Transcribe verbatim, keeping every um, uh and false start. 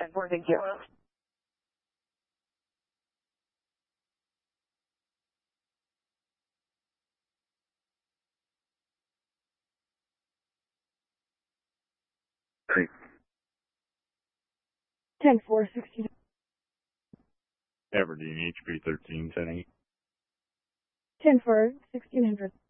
ten four, thank you. Great. ten four, sixteen. Aberdeen, H P thirteen ten eight. ten four, sixteen hundred.